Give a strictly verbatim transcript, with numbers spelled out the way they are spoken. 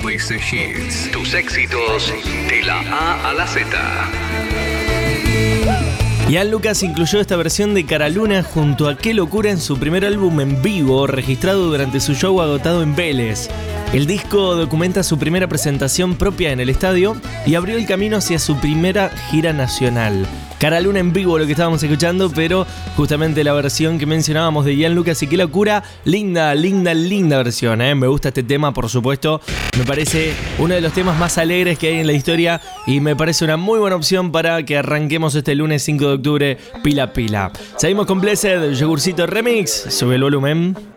Greatest Hits. Tus éxitos de la A a la Z. Ian Lucas incluyó esta versión de Cara Luna junto a Qué Locura en su primer álbum en vivo, registrado durante su show agotado en Vélez. El disco documenta su primera presentación propia en el estadio y abrió el camino hacia su primera gira nacional. Cara Luna en vivo, lo que estábamos escuchando, pero justamente la versión que mencionábamos de Ian Lucas y Qué Locura, linda, linda, linda versión, ¿eh? Me gusta este tema, por supuesto. Me parece uno de los temas más alegres que hay en la historia y me parece una muy buena opción para que arranquemos este lunes cinco de octubre, pila pila. Seguimos con Blessed, Yogurcito Remix, sube el volumen.